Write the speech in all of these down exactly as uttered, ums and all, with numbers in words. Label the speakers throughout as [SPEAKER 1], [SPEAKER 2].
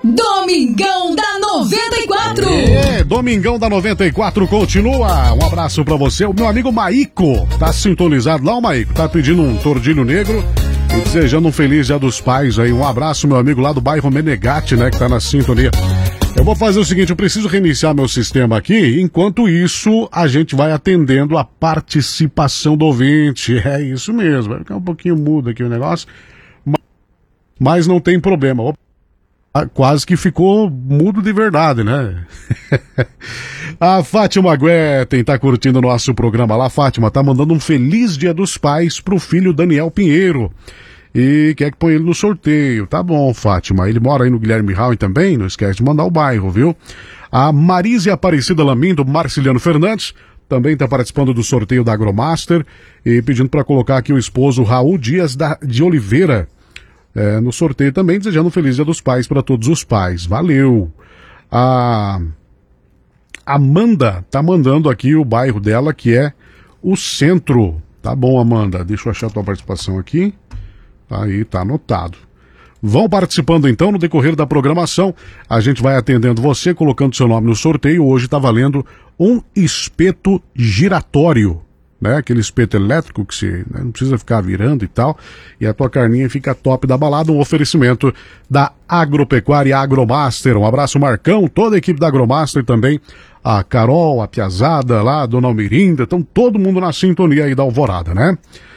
[SPEAKER 1] Domingão da noventa e quatro.
[SPEAKER 2] É, Domingão da noventa e quatro continua. Um abraço pra você. O meu amigo Maíco tá sintonizado lá, o Maíco. Tá pedindo um tordilho negro e desejando um feliz Dia dos Pais aí. Um abraço, meu amigo lá do bairro Menegate, né, que tá na sintonia. Eu vou fazer o seguinte, eu preciso reiniciar meu sistema aqui. Enquanto isso, a gente vai atendendo a participação do ouvinte. É isso mesmo. Vai ficar um pouquinho mudo aqui o negócio. Mas não tem problema. Opa. Quase que ficou mudo de verdade, né? A Fátima Guetem tá curtindo o nosso programa lá. Fátima tá mandando um feliz Dia dos Pais pro filho Daniel Pinheiro. E quer que põe ele no sorteio. Tá bom, Fátima. Ele mora aí no Guilherme Raul também. Não esquece de mandar o bairro, viu? A Marise Aparecida Lamin, do Marciliano Fernandes, também tá participando do sorteio da Agromaster e pedindo para colocar aqui o esposo Raul Dias da, de Oliveira. É, no sorteio também, desejando um feliz Dia dos Pais para todos os pais. Valeu! A Amanda tá mandando aqui o bairro dela, que é o Centro. Tá bom, Amanda. Deixa eu achar a tua participação aqui. Aí, tá anotado. Vão participando então no decorrer da programação. A gente vai atendendo você, colocando seu nome no sorteio. Hoje tá valendo um espeto giratório. Né? Aquele espeto elétrico que você, né, não precisa ficar virando e tal, e a tua carninha fica top da balada. Um oferecimento da Agropecuária Agromaster. Um abraço, Marcão, toda a equipe da Agromaster também, a Carol, a Piazada lá, a Dona Almirinda, então todo mundo na sintonia aí da Alvorada, né?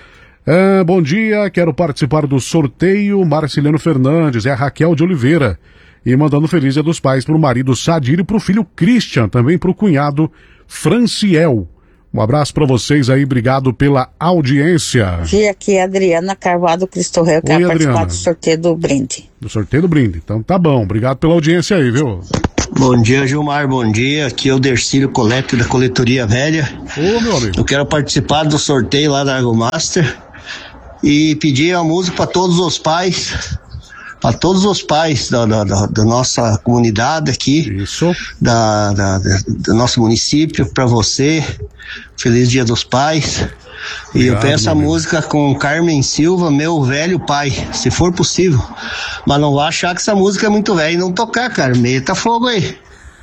[SPEAKER 2] É, bom dia, quero participar do sorteio. Marciliano Fernandes, é a Raquel de Oliveira, e mandando feliz Dia dos Pais pro marido Sadir e pro filho Christian, também pro cunhado Franciel. Um abraço para vocês aí, obrigado pela audiência.
[SPEAKER 3] Dia aqui é a Adriana Carvalho Cristo Rei, eu quero participar do sorteio do brinde.
[SPEAKER 2] Do sorteio do brinde, então tá bom, obrigado pela audiência aí, viu?
[SPEAKER 4] Bom dia, Gilmar, bom dia, aqui é o Dercílio Colete da Coletoria Velha.
[SPEAKER 2] Ô, meu amigo.
[SPEAKER 4] Eu quero participar do sorteio lá da Agromaster e pedir a música para todos os pais, para todos os pais da, da, da, da nossa comunidade aqui,
[SPEAKER 2] isso,
[SPEAKER 4] da, da, da, do nosso município, para você. Feliz Dia dos Pais. E obrigado, eu peço a música com Carmen Silva, Meu Velho Pai, se for possível. Mas não vai achar que essa música é muito velha e não tocar, cara. Meta fogo aí.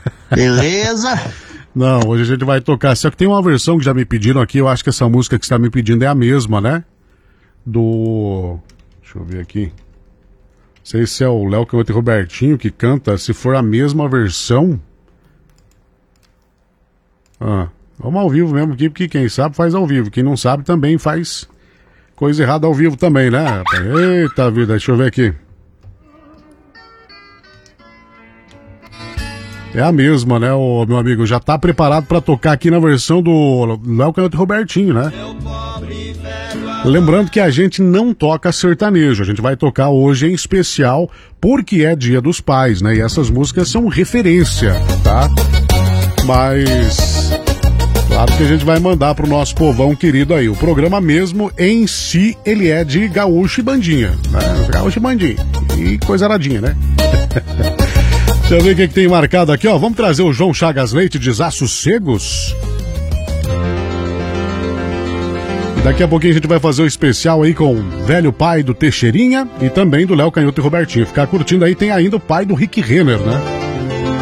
[SPEAKER 4] Beleza?
[SPEAKER 2] Não, hoje a gente vai tocar. Só que tem uma versão que já me pediram aqui. Eu acho que essa música que você está me pedindo é a mesma, né? Do... Deixa eu ver aqui. Não sei se é o Léo Canhoto e Robertinho que canta. Se for a mesma versão... Ah... Vamos ao vivo mesmo aqui, porque quem sabe faz ao vivo. Quem não sabe também faz coisa errada ao vivo também, né, rapaz? Eita vida, deixa eu ver aqui. É a mesma, né, o meu amigo? Já tá preparado pra tocar aqui na versão do Léo Canhoto e Robertinho, né? Lembrando que a gente não toca sertanejo. A gente vai tocar hoje em especial porque é Dia dos Pais, né? E essas músicas são referência, tá? Mas... claro que a gente vai mandar pro nosso povão querido aí. O programa mesmo, em si, ele é de gaúcho e bandinha, né? Gaúcho e bandinha. E coisa aradinha, né? Deixa eu ver o que, que tem marcado aqui, ó. Vamos trazer o João Chagas Leite de Desassossegos. Daqui a pouquinho a gente vai fazer o especial aí com o velho pai do Teixeirinha e também do Léo Canhoto e Robertinho. Ficar curtindo aí, tem ainda o pai do Rick Renner, né?